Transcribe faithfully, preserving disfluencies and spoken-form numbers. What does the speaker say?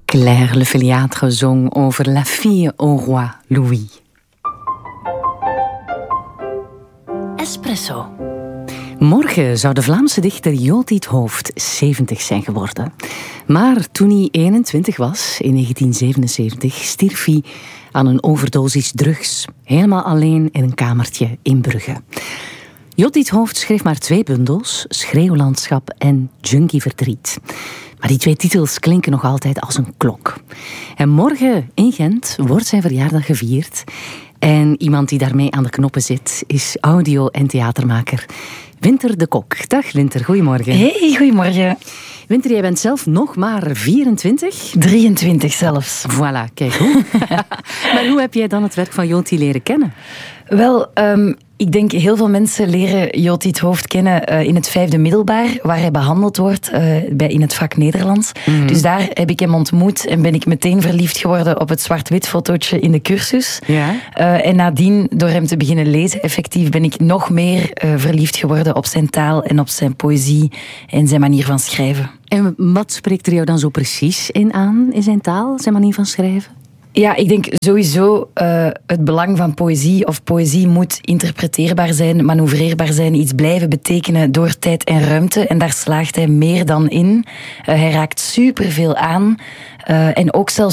Claire Le Filiatre zong over La fille au roi Louis. Espresso. Morgen zou de Vlaamse dichter Jotiet Hooft zeventig zijn geworden. Maar toen hij eenentwintig was, in negentien zevenenzeventig, stierf hij aan een overdosis drugs. Helemaal alleen in een kamertje in Brugge. Jotiet Hooft schreef maar twee bundels, Schreeuwlandschap en Junkieverdriet. Maar die twee titels klinken nog altijd als een klok. En morgen in Gent wordt zijn verjaardag gevierd. En iemand die daarmee aan de knoppen zit is audio- en theatermaker Winter de Kok. Dag Winter, goedemorgen. Hey, goedemorgen. Winter, jij bent zelf nog maar vierentwintig? drieëntwintig zelfs. Voilà, kijk hoe. Maar hoe heb jij dan het werk van Jotiet leren kennen? Wel, um, ik denk heel veel mensen leren Jotiet Hooft kennen uh, in het vijfde middelbaar, waar hij behandeld wordt uh, bij, in het vak Nederlands. Mm. Dus daar heb ik hem ontmoet en ben ik meteen verliefd geworden op het zwart-wit fotootje in de cursus. Ja. Uh, en nadien, door hem te beginnen lezen, effectief ben ik nog meer uh, verliefd geworden op zijn taal en op zijn poëzie en zijn manier van schrijven. En wat spreekt er jou dan zo precies in aan, in zijn taal, zijn manier van schrijven? Ja, ik denk sowieso uh, het belang van poëzie, of poëzie moet interpreteerbaar zijn, manoeuvreerbaar zijn, iets blijven betekenen door tijd en ruimte. En daar slaagt hij meer dan in. Uh, hij raakt superveel aan. Uh, en ook zelfs